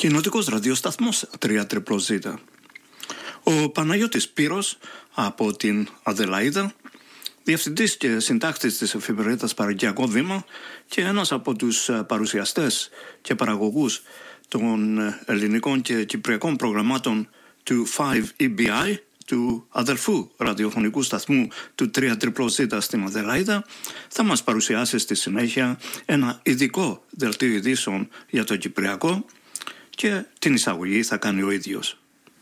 Κοινοτικός ραδιοσταθμός 3ZZZ. Ο Παναγιώτης Πύρος από την Αδελαΐδα, διευθυντής και συντάκτης της εφημερίδας Παροικιακό Βήμα και ένας από τους παρουσιαστές και παραγωγούς των ελληνικών και κυπριακών προγραμμάτων του 5EBI, του αδελφού ραδιοφωνικού σταθμού του 3ZZZ στην Αδελαΐδα, θα μας παρουσιάσει στη συνέχεια ένα ειδικό δελτίο ειδήσεων για το κυπριακό και την εισαγωγή θα κάνει ο ίδιος.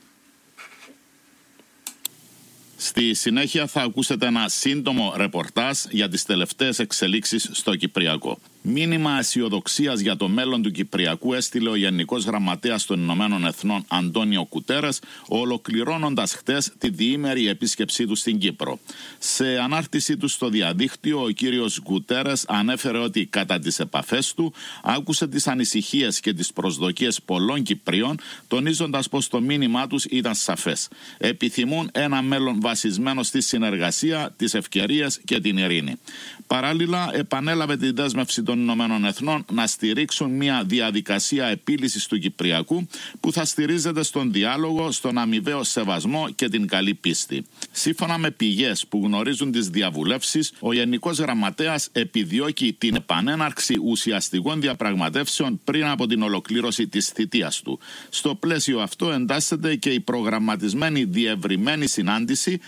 Στη συνέχεια θα ακούσετε ένα σύντομο ρεπορτάζ για τις τελευταίες εξελίξεις στο Κυπριακό. Μήνυμα αισιοδοξίας για το μέλλον του Κυπριακού έστειλε ο Γενικός Γραμματέας των Ηνωμένων Εθνών Αντώνιο Κουτέρες, ολοκληρώνοντας χτες τη διήμερη επίσκεψή του στην Κύπρο. Σε ανάρτησή του στο διαδίκτυο, ο κύριος Κουτέρες ανέφερε ότι κατά τις επαφές του άκουσε τις ανησυχίες και τις προσδοκίες πολλών Κυπρίων, τονίζοντας πως το μήνυμά τους ήταν σαφές. Επιθυμούν ένα μέλλον βασισμένο στη συνεργασία, τις ευκαιρίες και την ειρήνη. Παράλληλα, επανέλαβε τη δέσμευση των Ηνωμένων Εθνών να στηρίξουν μια διαδικασία επίλυσης του Κυπριακού που θα στηρίζεται στον διάλογο, στον αμοιβαίο σεβασμό και την καλή πίστη. Σύμφωνα με πηγές που γνωρίζουν τις διαβουλεύσεις, ο Γενικός Γραμματέας επιδιώκει την επανέναρξη ουσιαστικών διαπραγματεύσεων πριν από την ολοκλήρωση της θητείας του. Στο πλαίσιο αυτό εντάσσεται και η προγραμματισμένη διευρυμένη συνάντηση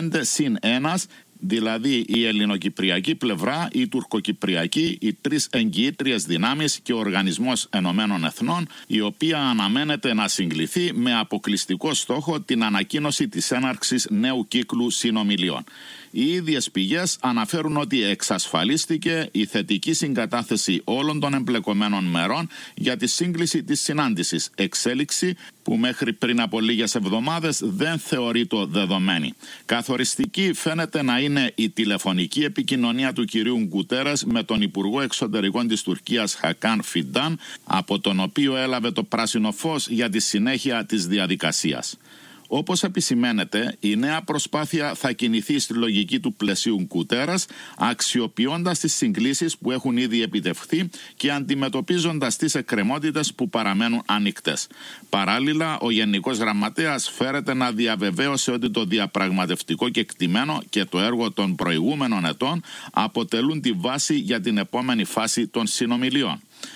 5+1, δηλαδή η ελληνοκυπριακή πλευρά, η τουρκοκυπριακή, οι τρεις εγγυήτριες δυνάμεις και ο Οργανισμός Ενωμένων Εθνών, η οποία αναμένεται να συγκληθεί με αποκλειστικό στόχο την ανακοίνωση της έναρξης νέου κύκλου συνομιλιών. Οι ίδιες πηγές αναφέρουν ότι εξασφαλίστηκε η θετική συγκατάθεση όλων των εμπλεκομένων μερών για τη σύγκληση της συνάντησης, εξέλιξη που μέχρι πριν από λίγες εβδομάδες δεν θεωρείται δεδομένη. Καθοριστική φαίνεται να είναι η τηλεφωνική επικοινωνία του κυρίου Γκουτέρες με τον Υπουργό Εξωτερικών της Τουρκίας Χακάν Φιντάν, από τον οποίο έλαβε το πράσινο φως για τη συνέχεια της διαδικασίας. Όπως επισημαίνεται, η νέα προσπάθεια θα κινηθεί στη λογική του πλαισίου Κουτέρας, αξιοποιώντας τις συγκλήσεις που έχουν ήδη επιτευχθεί και αντιμετωπίζοντας τις εκκρεμότητες που παραμένουν ανοιχτές. Παράλληλα, ο Γενικός Γραμματέας φέρεται να διαβεβαίωσε ότι το διαπραγματευτικό κεκτημένο και το έργο των προηγούμενων ετών αποτελούν τη βάση για την επόμενη φάση των συνομιλιών.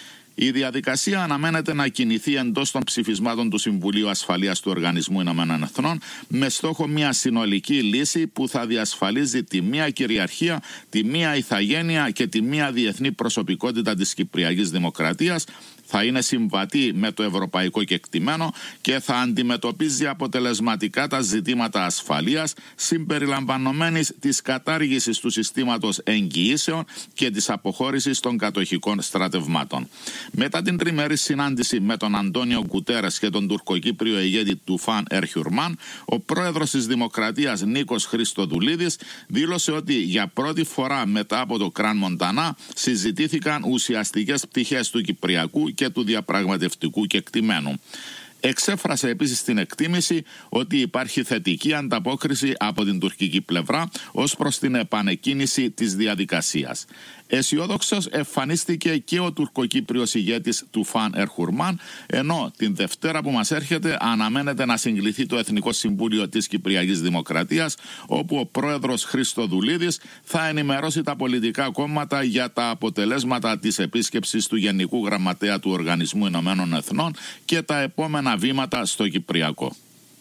Η διαδικασία αναμένεται να κινηθεί εντός των ψηφισμάτων του Συμβουλίου Ασφαλείας του Οργανισμού Ηνωμένων Εθνών με στόχο μια συνολική λύση που θα διασφαλίζει τη μία κυριαρχία, τη μία ηθαγένεια και τη μία διεθνή προσωπικότητα της Κυπριακής Δημοκρατίας, θα είναι συμβατή με το ευρωπαϊκό κεκτημένο και θα αντιμετωπίζει αποτελεσματικά τα ζητήματα ασφαλείας συμπεριλαμβανομένης της κατάργησης του συστήματος εγγυήσεων και της αποχώρησης των κατοχικών στρατευμάτων. Μετά την τριμερή συνάντηση με τον Αντώνιο Κουτέρες και τον τουρκοκύπριο ηγέτη Τουφάν Ερχιουρμάν, ο πρόεδρος της Δημοκρατίας Νίκος Χριστοδουλίδης δήλωσε ότι για πρώτη φορά μετά από το Κραν Μοντανά συζητήθηκαν ουσιαστικές πτυχές του Κυπριακού και του διαπραγματευτικού κεκτημένου. Εξέφρασε επίσης την εκτίμηση ότι υπάρχει θετική ανταπόκριση από την τουρκική πλευρά ως προς την επανεκκίνηση της διαδικασίας. Αισιόδοξος εμφανίστηκε και ο τουρκοκύπριος ηγέτης Τουφάν Ερχουρμάν, ενώ την Δευτέρα που μας έρχεται αναμένεται να συγκληθεί το Εθνικό Συμβούλιο της Κυπριακής Δημοκρατίας, όπου ο πρόεδρος Χριστοδουλίδης θα ενημερώσει τα πολιτικά κόμματα για τα αποτελέσματα της επίσκεψης του Γενικού Γραμματέα του Οργανισμού Ηνωμένων Εθνών και τα επόμενα βήματα στο Κυπριακό.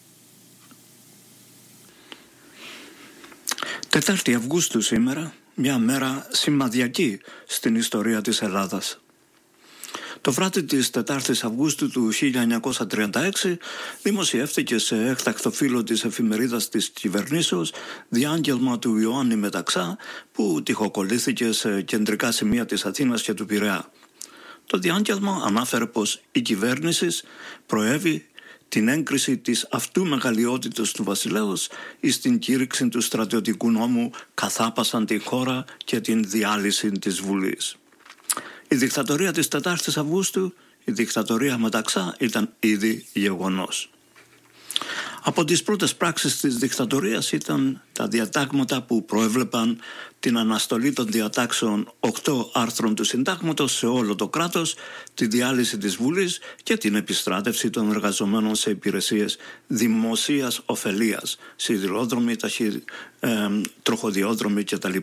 4 Αυγούστου σήμερα, μια μέρα σημαδιακή στην ιστορία της Ελλάδας. Το βράδυ της 4ης Αυγούστου του 1936 δημοσιεύτηκε σε έκτακτο φύλλο της εφημερίδας της κυβερνήσεως διάγγελμα του Ιωάννη Μεταξά που τοιχοκολλήθηκε σε κεντρικά σημεία της Αθήνας και του Πειραιά. Το διάγγελμα ανάφερε πως η κυβέρνηση προέβη την έγκριση της αυτού μεγαλειότητος του βασιλέως εις την κήρυξη του στρατιωτικού νόμου καθάπασαν τη χώρα και την διάλυση της Βουλής. Η δικτατορία της 4ης Αυγούστου, η δικτατορία Μεταξά, ήταν ήδη γεγονός. Από τις πρώτες πράξεις της δικτατορίας ήταν τα διατάγματα που προέβλεπαν την αναστολή των διατάξεων 8 άρθρων του Συντάγματος σε όλο το κράτος, τη διάλυση της Βουλής και την επιστράτευση των εργαζομένων σε υπηρεσίες δημοσίας ωφελίας, σιδηρόδρομοι, τροχοδιόδρομοι κτλ.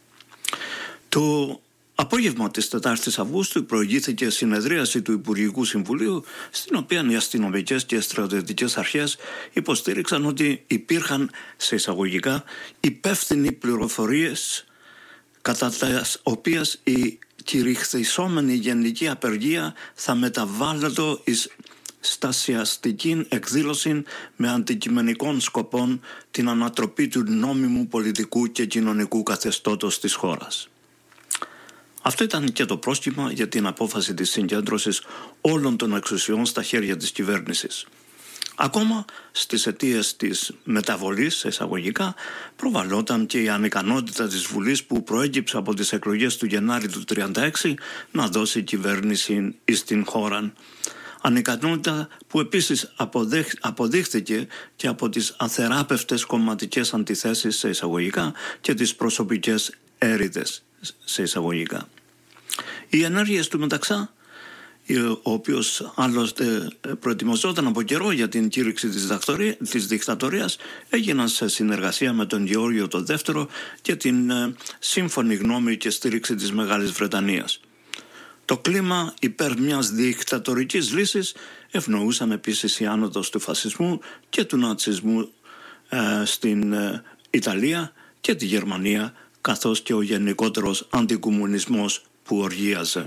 Το απόγευμα της 4ης Αυγούστου προηγήθηκε συνεδρίαση του Υπουργικού Συμβουλίου, στην οποία οι αστυνομικές και στρατιωτικές αρχές υποστήριξαν ότι υπήρχαν, σε εισαγωγικά, υπεύθυνοι πληροφορίες κατά τις οποίες η κηρυχθησόμενη γενική απεργία θα μεταβάλλεται εις στασιαστική εκδήλωση με αντικειμενικών σκοπών την ανατροπή του νόμιμου πολιτικού και κοινωνικού καθεστώτος της χώρας. Αυτό ήταν και το πρόστιμα για την απόφαση της συγκέντρωσης όλων των εξουσιών στα χέρια της κυβέρνησης. Ακόμα στις αιτίες της μεταβολής, σε εισαγωγικά, προβαλόταν και η ανικανότητα της Βουλής που προέκυψε από τις εκλογές του Γενάρη του 1936 να δώσει κυβέρνηση στην χώρα. Ανικανότητα που επίσης αποδείχθηκε και από τις αθεράπευτες κομματικές αντιθέσεις, σε εισαγωγικά, και τις προσωπικές έρηδες, σε εισαγωγικά. Οι ενέργειες του Μεταξά, ο οποίος άλλωστε προετοιμαζόταν από καιρό για την κήρυξη της δικτατορίας, έγιναν σε συνεργασία με τον Γεώργιο το Δεύτερο και την σύμφωνη γνώμη και στήριξη της Μεγάλης Βρετανίας. Το κλίμα υπέρ μιας δικτατορικής λύσης ευνοούσαν επίσης η άνοδος του φασισμού και του νατσισμού στην Ιταλία και τη Γερμανία, καθώς και ο γενικότερος αντικομμουνισμός που οργίαζε.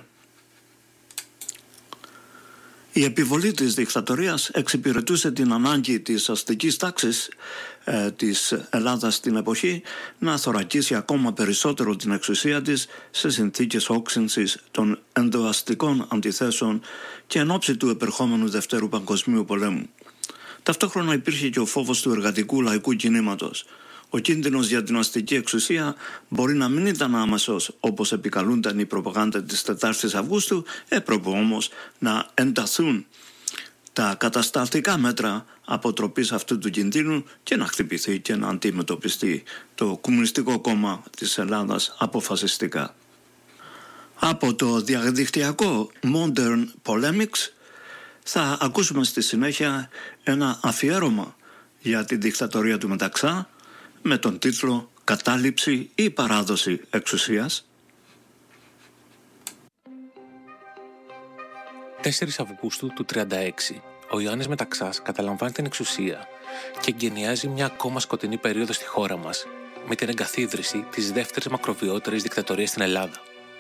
Η επιβολή της δικτατορίας εξυπηρετούσε την ανάγκη της αστικής τάξης της Ελλάδας στην εποχή να θωρακίσει ακόμα περισσότερο την εξουσία της σε συνθήκες όξυνσης των ενδοαστικών αντιθέσεων και εν ώψη του επερχόμενου Δευτέρου Παγκοσμίου Πολέμου. Ταυτόχρονα υπήρχε και ο φόβος του εργατικού λαϊκού κινήματος. Ο κίνδυνος για την αστική εξουσία μπορεί να μην ήταν άμεσος όπως επικαλούνταν η προπαγάνδα της 4ης Αυγούστου, έπρεπε όμως να ενταθούν τα κατασταλτικά μέτρα αποτροπής αυτού του κινδύνου και να χτυπηθεί και να αντιμετωπιστεί το Κομμουνιστικό Κόμμα της Ελλάδας αποφασιστικά. Από το διαδικτυακό Modern Polemics θα ακούσουμε στη συνέχεια ένα αφιέρωμα για τη δικτατορία του Μεταξά με τον τίτλο «Κατάληψη ή παράδοση εξουσίας». 4 Αυγούστου του 1936, ο Ιωάννης Μεταξάς καταλαμβάνει την εξουσία και εγκαινιάζει μια ακόμα σκοτεινή περίοδο στη χώρα μας με την εγκαθίδρυση της δεύτερης μακροβιότερης δικτατορίας στην Ελλάδα.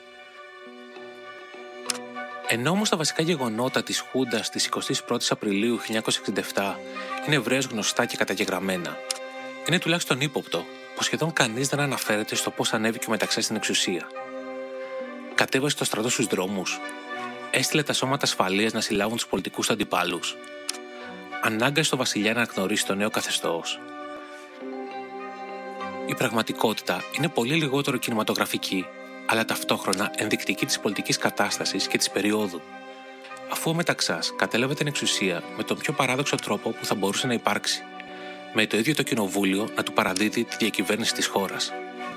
Ενώ όμως τα βασικά γεγονότα της Χούντας της 21ης Απριλίου 1967 είναι ευρέως γνωστά και καταγεγραμμένα, είναι τουλάχιστον ύποπτο πως σχεδόν κανείς δεν αναφέρεται στο πώς ανέβηκε ο Μεταξάς στην εξουσία. Κατέβασε το στρατό στους δρόμους, έστειλε τα σώματα ασφαλείας να συλλάβουν τους πολιτικούς αντιπάλους, ανάγκασε τον βασιλιά να αναγνωρίσει το νέο καθεστώς. Η πραγματικότητα είναι πολύ λιγότερο κινηματογραφική, αλλά ταυτόχρονα ενδεικτική της πολιτικής κατάστασης και της περίοδου. Αφού ο Μεταξάς κατέλαβε την εξουσία με τον πιο παράδοξο τρόπο που θα μπορούσε να υπάρξει, με το ίδιο το κοινοβούλιο να του παραδίδει τη διακυβέρνηση της χώρας.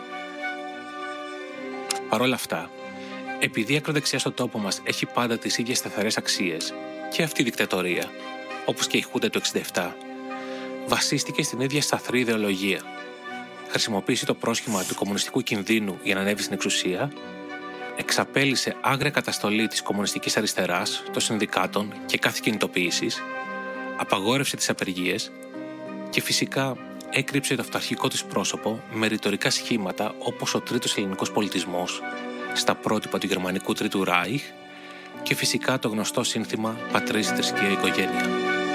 Παρ' όλα αυτά, επειδή η ακροδεξιά στον τόπο μας έχει πάντα τις ίδιες σταθερές αξίες, και αυτή η δικτατορία, όπως και η Χούντα του 1967, βασίστηκε στην ίδια σταθερή ιδεολογία. Χρησιμοποίησε το πρόσχημα του κομμουνιστικού κινδύνου για να ανέβει στην εξουσία, εξαπέλυσε άγρια καταστολή της κομμουνιστικής αριστεράς, των συνδικάτων και κάθε κινητοποίησης, απαγόρευσε τις απεργίες και φυσικά έκρυψε το αυταρχικό της πρόσωπο με ρητορικά σχήματα όπως ο τρίτος ελληνικός πολιτισμός, στα πρότυπα του γερμανικού Τρίτου Ράιχ και φυσικά το γνωστό σύνθημα «Πατρίς, θρησκεία, οικογένεια».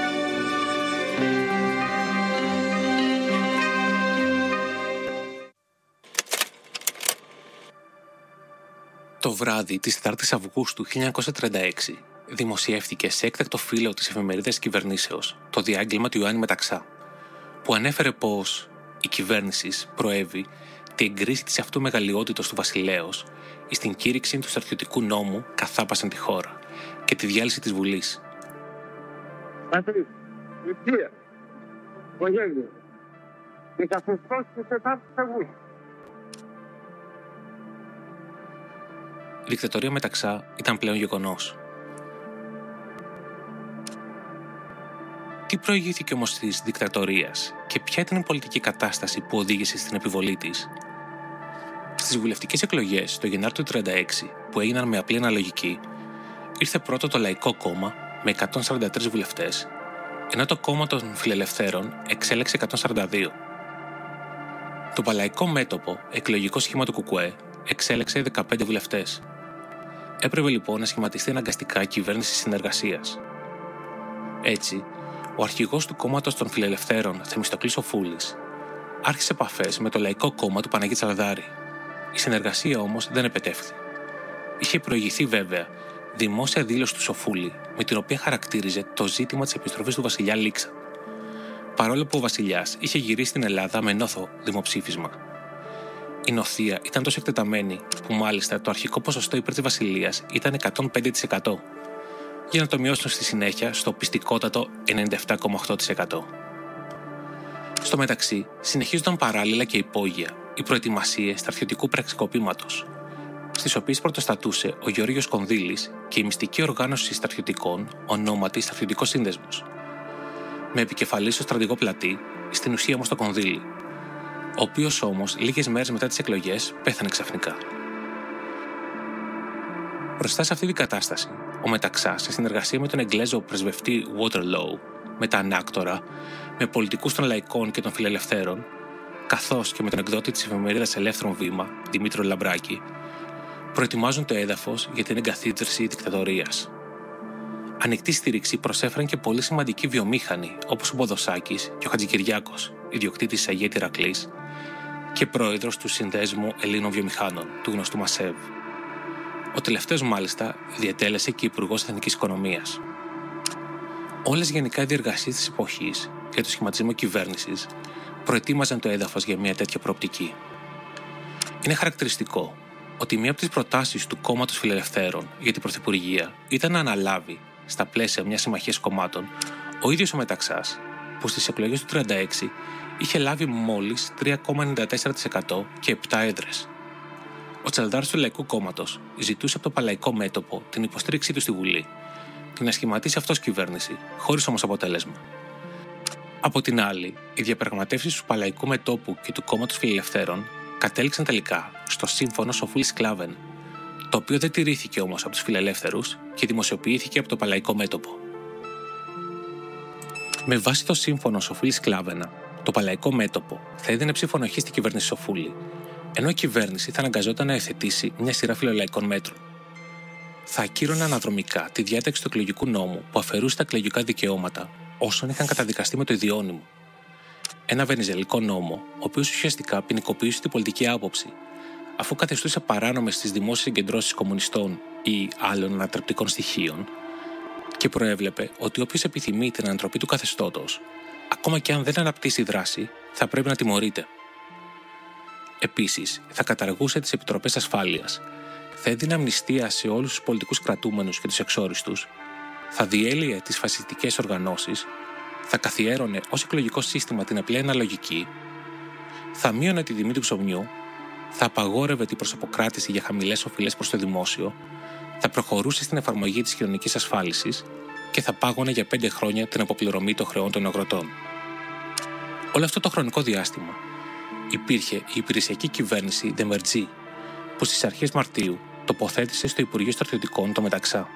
Το βράδυ της 4ης Αυγούστου 1936 δημοσιεύτηκε σε έκτακτο φύλλο της εφημερίδας Κυβερνήσεως το διάγγελμα του Ιωάννη Μεταξά, που ανέφερε πως η κυβέρνηση προέβη την εγκρίση της αυτού μεγαλειότητος του βασιλέως στην κήρυξη του στρατιωτικού νόμου καθάπασαν τη χώρα και τη διάλυση της Βουλής. οικογένειες. Και καθεστώς του 4ου Αυγούστου. Η δικτατορία Μεταξά ήταν πλέον γεγονός. Τι προηγήθηκε όμως της δικτατορίας και ποια ήταν η πολιτική κατάσταση που οδήγησε στην επιβολή της? Στις βουλευτικές εκλογές το Γενάρη του 1936, που έγιναν με απλή αναλογική, ήρθε πρώτο το Λαϊκό Κόμμα με 143 βουλευτές, ενώ το Κόμμα των Φιλελευθέρων εξέλεξε 142. Το Παλαϊκό Μέτωπο, εκλογικό σχήμα του ΚΚΕ, εξέλεξε 15 βουλευτές. Έπρεπε λοιπόν να σχηματιστεί αναγκαστικά κυβέρνηση συνεργασίας. Έτσι, ο αρχηγός του Κόμματος των Φιλελευθέρων, Θεμιστοκλής Οφούλης, άρχισε επαφές με το Λαϊκό Κόμμα του Παναγί Τσαλδάρη. Η συνεργασία όμως δεν επετεύχθη. Είχε προηγηθεί βέβαια δημόσια δήλωση του Σοφούλη, με την οποία χαρακτήριζε το ζήτημα της επιστροφής του βασιλιά Λίξα, παρόλο που ο βασιλιάς είχε γυρίσει στην Ελλάδα με νόθο δημοψήφισμα. Η νοθεία ήταν τόσο εκτεταμένη που μάλιστα το αρχικό ποσοστό υπέρ της βασιλείας ήταν 105%, για να το μειώσουν στη συνέχεια στο πιστικότατο 97,8%. Στο μεταξύ, συνεχίζονταν παράλληλα και υπόγεια οι προετοιμασίες στρατιωτικού πραξικοπήματος, στις οποίες πρωτοστατούσε ο Γεώργιος Κονδύλης και η μυστική οργάνωση στρατιωτικών ονόματι Στρατιωτικός Σύνδεσμος, με επικεφαλή στο στρατηγό Πλατή, στην ουσία όμως το Κονδύλη, ο οποίος όμως λίγες μέρες μετά τις εκλογές πέθανε ξαφνικά. Μπροστά σε αυτή την κατάσταση, ο Μεταξάς, σε συνεργασία με τον Εγγλέζο πρεσβευτή Waterloo, με τα ανάκτορα, με πολιτικούς των Λαϊκών και των Φιλελευθέρων, καθώς και με τον εκδότη της εφημερίδας Ελεύθερον Βήμα, Δημήτριο Λαμπράκη, προετοιμάζουν το έδαφος για την εγκαθίδρυση δικτατορίας. Ανοιχτή στήριξη προσέφεραν και πολύ σημαντικοί βιομήχανοι, όπως ο Μποδοσάκης και ο Χατζικυριάκος, ιδιοκτήτης της Αγία Ηρακλής και πρόεδρος του Συνδέσμου Ελλήνων Βιομηχάνων, του γνωστού ΜΑΣΕΒ. Ο τελευταίος μάλιστα διετέλεσε και υπουργός Εθνικής Οικονομίας. Όλες γενικά οι διεργασίες της εποχής για το σχηματισμό κυβέρνησης προετοίμαζαν το έδαφος για μια τέτοια προοπτική. Είναι χαρακτηριστικό ότι μία από τις προτάσεις του Κόμματος Φιλελευθέρων για την Πρωθυπουργία ήταν να αναλάβει, στα πλαίσια μιας συμμαχίας κομμάτων, ο ίδιος ο Μεταξάς, που στις εκλογές του 1936 είχε λάβει μόλις 3,94% και 7 έδρες. Ο Τσαλδάρης του Λαϊκού Κόμματος ζητούσε από το Παλαϊκό Μέτωπο την υποστήριξή του στη Βουλή και να σχηματίσει αυτός κυβέρνηση, χωρίς όμως αποτέλεσμα. Από την άλλη, οι διαπραγματεύσεις του Παλαϊκού Μετώπου και του Κόμματος Φιλελευθέρων κατέληξαν τελικά στο σύμφωνο Σοφούλης-Κλάβεν, το οποίο δεν τηρήθηκε όμως από τους φιλελεύθερους και δημοσιοποιήθηκε από το Παλαϊκό Μέτωπο. Με βάση το σύμφωνο Σοφούλης-Κλάβενα, το Παλαϊκό Μέτωπο θα έδινε ψήφο ανοχή στην κυβέρνηση Σοφούλη, ενώ η κυβέρνηση θα αναγκαζόταν να εθετήσει μια σειρά φιλολαϊκών μέτρων. Θα ακύρωνε αναδρομικά τη διάταξη του εκλογικού νόμου που αφαιρούσε τα εκλογικά δικαιώματα όσων είχαν καταδικαστεί με το ιδιώνυμο. Ένα βενιζελικό νόμο, ο οποίος ουσιαστικά ποινικοποιούσε την πολιτική άποψη, αφού καθιστούσε παράνομες τις δημόσιες συγκεντρώσεις κομμουνιστών ή άλλων ανατρεπτικών στοιχείων, και προέβλεπε ότι όποιος επιθυμεί την ανατροπή του καθεστώτος, ακόμα και αν δεν αναπτύσσει δράση, θα πρέπει να τιμωρείται. Επίσης, θα καταργούσε τις επιτροπές ασφάλειας, θα έδινε αμνηστία σε όλους τους πολιτικούς κρατούμενους και τους εξόριστους, θα διέλυε τις φασιστικές οργανώσεις, θα καθιέρωνε ως εκλογικό σύστημα την απλή αναλογική, θα μείωνε τη τιμή του ψωμιού, θα απαγόρευε την προσωποκράτηση για χαμηλές οφειλές προς το δημόσιο, θα προχωρούσε στην εφαρμογή της κοινωνικής ασφάλισης και θα πάγωνε για 5 χρόνια την αποπληρωμή των χρεών των αγροτών. Όλο αυτό το χρονικό διάστημα υπήρχε η υπηρεσιακή κυβέρνηση Ντεμερτζή, που στις αρχές Μαρτίου τοποθέτησε στο Υπουργείο Στρατιωτικών το Μεταξά.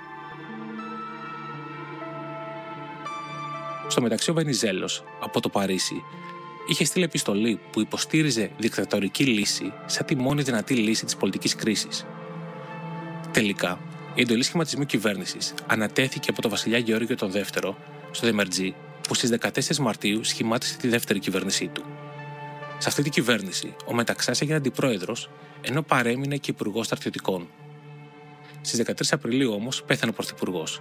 Στο μεταξύ, ο Βενιζέλος από το Παρίσι είχε στείλει επιστολή που υποστήριζε δικτατορική λύση σαν τη μόνη δυνατή λύση της πολιτικής κρίσης. Τελικά, η εντολή σχηματισμού κυβέρνησης ανατέθηκε από τον βασιλιά Γεώργιο τον δεύτερο στο Ντεμερτζή, που στις 14 Μαρτίου σχημάτισε τη δεύτερη κυβέρνησή του. Σε αυτή την κυβέρνηση, ο Μεταξάς έγινε αντιπρόεδρος, ενώ παρέμεινε και υπουργός στρατιωτικών. Στις 13 Απριλίου όμως πέθανε ο πρωθυπουργός.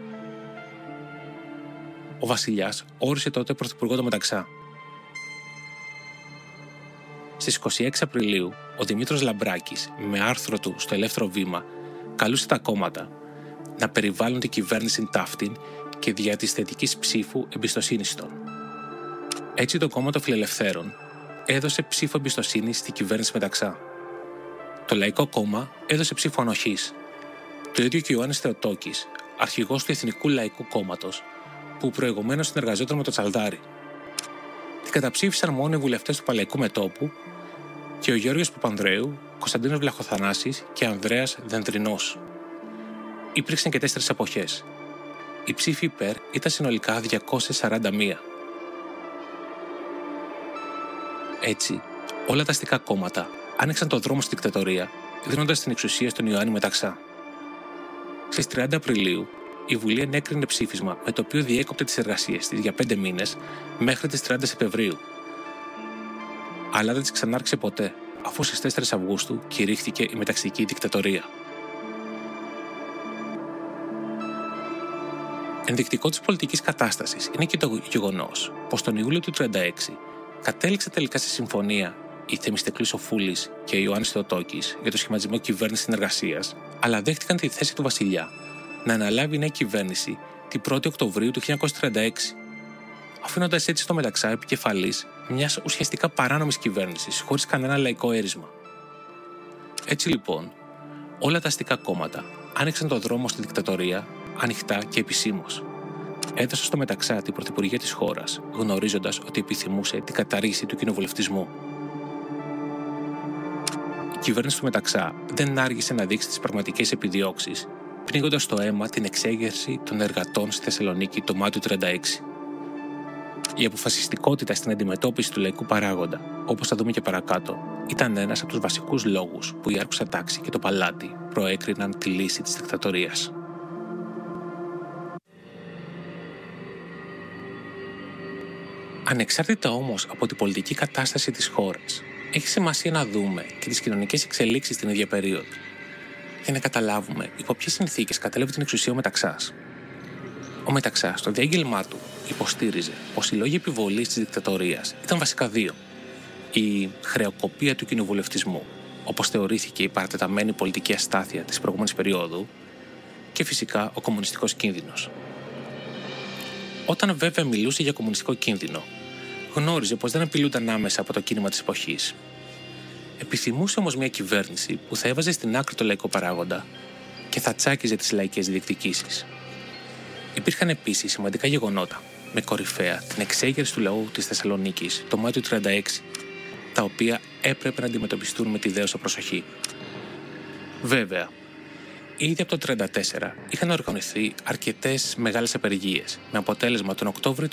Ο βασιλιάς όρισε τότε πρωθυπουργό το Μεταξά. Στις 26 Απριλίου, ο Δημήτρος Λαμπράκης, με άρθρο του στο Ελεύθερο Βήμα, καλούσε τα κόμματα να περιβάλλουν την κυβέρνηση ταύτην και δια της θετικής ψήφου εμπιστοσύνης των. Έτσι, το κόμμα των Φιλελευθέρων έδωσε ψήφο εμπιστοσύνης στην κυβέρνηση Μεταξά. Το Λαϊκό Κόμμα έδωσε ψήφο ανοχής. Το ίδιο και ο Ιωάννης Θεοτόκης, αρχηγός του Εθνικού Λαϊκού Κόμματος, που προηγουμένως συνεργαζόταν με τον Τσαλδάρη. Την καταψήφισαν μόνο οι βουλευτές του Παλαϊκού Μετώπου και ο Γιώργος Παπανδρέου, Κωνσταντίνος Βλαχοθανάσης και Ανδρέας Δενδρινός. Υπήρξαν και 4 αποχές. Η ψήφη υπέρ ήταν συνολικά 241. Έτσι, όλα τα αστικά κόμματα άνοιξαν το δρόμο στη δικτατορία, δίνοντας την εξουσία στον Ιωάννη Μεταξά. Στις 30 Απριλίου, η Βουλή ενέκρινε ψήφισμα με το οποίο διέκοπτε τις εργασίες της για 5 μήνες μέχρι τις 30 Σεπτεμβρίου. Αλλά δεν τις ξανάρχισε ποτέ, αφού στις 4 Αυγούστου κηρύχθηκε η μεταξική δικτατορία. Ενδεικτικό της πολιτικής κατάστασης είναι και το γεγονός πως τον Ιούλιο του 1936 κατέληξε τελικά σε συμφωνία η Θεμιστοκλής ο Φούλης και ο Ιωάννης Θεοτόκης για το σχηματισμό κυβέρνησης συνεργασίας, αλλά δέχτηκαν τη θέση του βασιλιά να αναλάβει η νέα κυβέρνηση την 1η Οκτωβρίου του 1936, αφήνοντας έτσι στο Μεταξά επικεφαλής μιας ουσιαστικά παράνομης κυβέρνησης χωρίς κανένα λαϊκό έρισμα. Έτσι λοιπόν, όλα τα αστικά κόμματα άνοιξαν το δρόμο στη δικτατορία ανοιχτά και επισήμως. Έδωσε στο Μεταξά την πρωθυπουργία της χώρας, γνωρίζοντας ότι επιθυμούσε την κατάργηση του κοινοβουλευτισμού. Η κυβέρνηση του Μεταξά δεν άργησε να δείξει τις πραγματικές επιδιώξεις, πνίγοντας στο αίμα την εξέγερση των εργατών στη Θεσσαλονίκη το Μάιο του 1936. Η αποφασιστικότητα στην αντιμετώπιση του λαϊκού παράγοντα, όπως θα δούμε και παρακάτω, ήταν ένας από τους βασικούς λόγους που η άρχουσα τάξη και το παλάτι προέκριναν τη λύση της δικτατορίας. Ανεξάρτητα όμως από την πολιτική κατάσταση της χώρας, έχει σημασία να δούμε και τις κοινωνικές εξελίξεις την ίδια περίοδο, για να καταλάβουμε υπό ποιες συνθήκες κατέλαβε την εξουσία ο Μεταξάς. Ο Μεταξάς, στο διάγγελμά του, υποστήριζε πως οι λόγοι επιβολής της δικτατορίας ήταν βασικά 2. Η χρεοκοπία του κοινοβουλευτισμού, όπως θεωρήθηκε η παρατεταμένη πολιτική αστάθεια της προηγούμενης περίοδου, και φυσικά ο κομμουνιστικός κίνδυνος. Όταν βέβαια μιλούσε για κομμουνιστικό κίνδυνο, γνώριζε πως δεν απειλούνταν άμεσα από το κίνημα της εποχής. Επιθυμούσε όμως μια κυβέρνηση που θα έβαζε στην άκρη το λαϊκό παράγοντα και θα τσάκιζε τις λαϊκές διεκδικήσεις. Υπήρχαν επίσης σημαντικά γεγονότα, με κορυφαία την εξέγερση του λαού της Θεσσαλονίκης το Μάιο του 1936, τα οποία έπρεπε να αντιμετωπιστούν με τη δέουσα προσοχή. Βέβαια, ήδη από το 1934 είχαν οργανωθεί αρκετές μεγάλες απεργίες, με αποτέλεσμα τον Οκτώβριο